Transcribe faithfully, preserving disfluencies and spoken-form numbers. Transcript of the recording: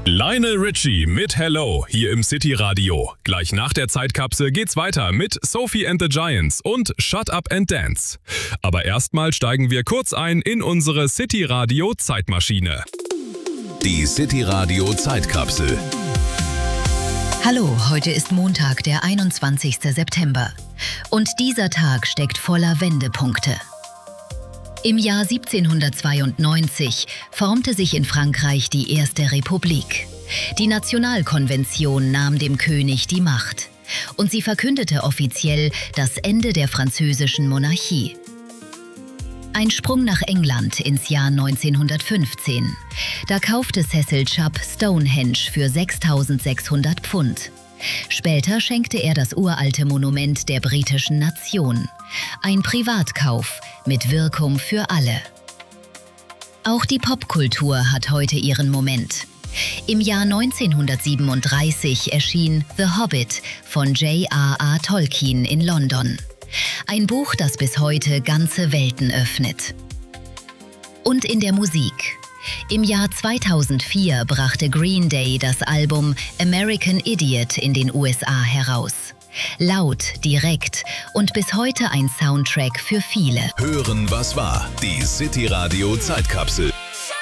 Lionel Richie mit Hello hier im City Radio. Gleich nach der Zeitkapsel geht's weiter mit Sophie and the Giants und Shut Up and Dance. Aber erstmal steigen wir kurz ein in unsere City Radio Zeitmaschine. Die City Radio Zeitkapsel. Hallo, heute ist Montag, der einundzwanzigste September. Und dieser Tag steckt voller Wendepunkte. Im Jahr siebzehnhundertzweiundneunzig formte sich in Frankreich die Erste Republik. Die Nationalkonvention nahm dem König die Macht und sie verkündete offiziell das Ende der französischen Monarchie. Ein Sprung nach England ins Jahr neunzehnhundertfünfzehn. Da kaufte Cecil Chubb Stonehenge für sechstausendsechshundert Pfund. Später schenkte er das uralte Monument der britischen Nation. Ein Privatkauf mit Wirkung für alle. Auch die Popkultur hat heute ihren Moment. Im Jahr neunzehnhundertsiebenunddreißig erschien The Hobbit von J R R Tolkien in London. Ein Buch, das bis heute ganze Welten öffnet. Und in der Musik. Im Jahr zweitausendvier brachte Green Day das Album American Idiot in den U S A heraus. Laut, direkt und bis heute ein Soundtrack für viele. Hören, was war. Die City Radio Zeitkapsel.